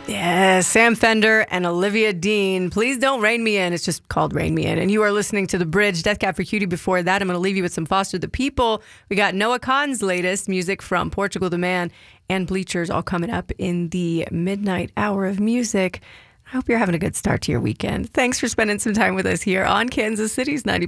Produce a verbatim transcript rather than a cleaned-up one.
Yeah, Sam Fender and Olivia Dean. Please don't rein me in. It's just called Rain Me In. And you are listening to The Bridge, Death Cab for Cutie. Before that, I'm going to leave you with some Foster the People. We got Noah Kahan's latest music from Portugal the Man and Bleachers all coming up in the midnight hour of music. I hope you're having a good start to your weekend. Thanks for spending some time with us here on Kansas City's ninety